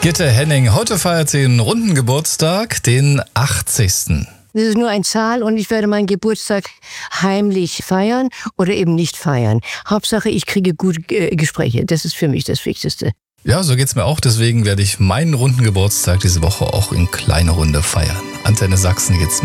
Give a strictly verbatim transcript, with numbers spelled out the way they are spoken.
Gitte Henning, heute feiert sie einen runden Geburtstag, den achtzigsten Das ist nur eine Zahl und ich werde meinen Geburtstag heimlich feiern oder eben nicht feiern. Hauptsache, ich kriege gute äh, Gespräche. Das ist für mich das Wichtigste. Ja, so geht's mir auch. Deswegen werde ich meinen runden Geburtstag diese Woche auch in kleiner Runde feiern. Antenne Sachsen geht's mit.